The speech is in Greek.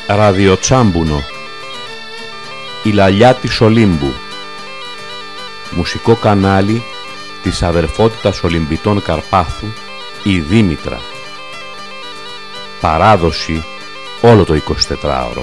Ραδιοτσάμπουνο. Η λαλιά της Ολύμπου. Μουσικό κανάλι της αδερφότητας Ολυμπιτών Καρπάθου, η Δήμητρα. Παράδοση όλο το 24ωρο.